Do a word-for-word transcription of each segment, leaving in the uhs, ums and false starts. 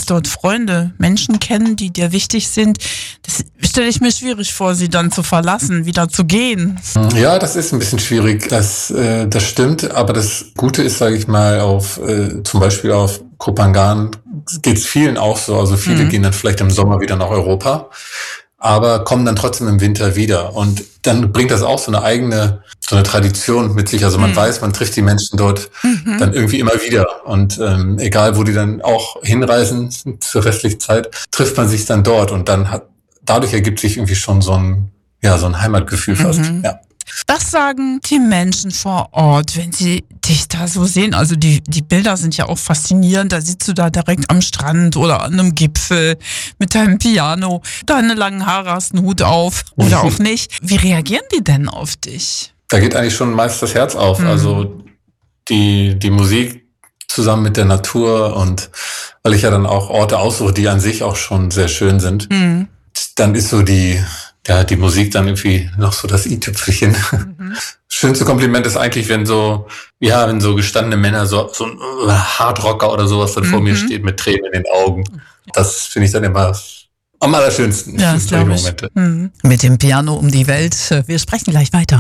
lernst dort Freunde, Menschen kennen, die dir wichtig sind. Das stelle ich mir schwierig vor, sie dann zu verlassen, wieder zu gehen. Ja, das ist ein bisschen schwierig, das, äh, das stimmt. Aber das Gute ist, sage ich mal, auf äh, zum Beispiel auf Koh Phangan geht es vielen auch so. Also viele mhm. gehen dann vielleicht im Sommer wieder nach Europa, aber kommen dann trotzdem im Winter wieder. Und dann bringt das auch so eine eigene, so eine Tradition mit sich. Also man mhm. weiß, man trifft die Menschen dort mhm. dann irgendwie immer wieder. Und ähm, egal, wo die dann auch hinreisen zur restlichen Zeit, trifft man sich dann dort. Und dann hat, dadurch ergibt sich irgendwie schon so ein, ja, so ein Heimatgefühl fast. Mhm. Ja. Was sagen die Menschen vor Ort, wenn sie dich da so sehen? Also die, die Bilder sind ja auch faszinierend. Da sitzt du da direkt am Strand oder an einem Gipfel mit deinem Piano. Deine langen Haare, hast einen Hut auf oder auch nicht. Wie reagieren die denn auf dich? Da geht eigentlich schon meist das Herz auf. Mhm. Also die, die Musik zusammen mit der Natur und weil ich ja dann auch Orte aussuche, die an sich auch schon sehr schön sind, mhm. dann ist so die... Ja, die Musik dann irgendwie noch so das i-Tüpfelchen. Mhm. Schönste Kompliment ist eigentlich, wenn so, ja, wenn so gestandene Männer, so, so ein Hardrocker oder sowas dann mhm. vor mir steht mit Tränen in den Augen. Das finde ich dann immer am allerschönsten. Ja, das glaube ich. Momente. Mhm. Mit dem Piano um die Welt. Wir sprechen gleich weiter.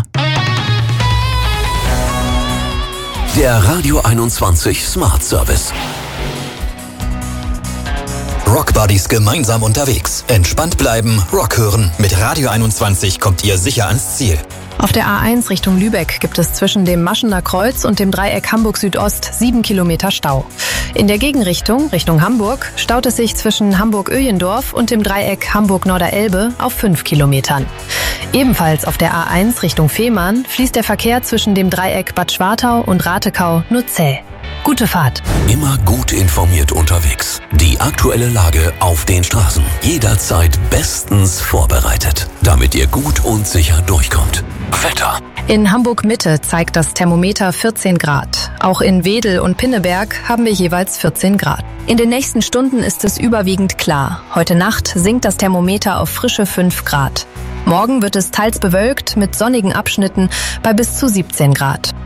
Der Radio einundzwanzig Smart Service. Rockbuddies gemeinsam unterwegs. Entspannt bleiben, Rock hören. Mit Radio einundzwanzig kommt ihr sicher ans Ziel. Auf der A eins Richtung Lübeck gibt es zwischen dem Maschener Kreuz und dem Dreieck Hamburg Südost sieben Kilometer Stau. In der Gegenrichtung, Richtung Hamburg, staut es sich zwischen Hamburg-Öjendorf und dem Dreieck Hamburg-Norderelbe auf fünf Kilometern. Ebenfalls auf der A eins Richtung Fehmarn fließt der Verkehr zwischen dem Dreieck Bad Schwartau und Ratekau nur zäh. Gute Fahrt. Immer gut informiert unterwegs. Die aktuelle Lage auf den Straßen. Jederzeit bestens vorbereitet, damit ihr gut und sicher durchkommt. Wetter. In Hamburg-Mitte zeigt das Thermometer vierzehn Grad. Auch in Wedel und Pinneberg haben wir jeweils vierzehn Grad. In den nächsten Stunden ist es überwiegend klar. Heute Nacht sinkt das Thermometer auf frische fünf Grad. Morgen wird es teils bewölkt mit sonnigen Abschnitten bei bis zu siebzehn Grad.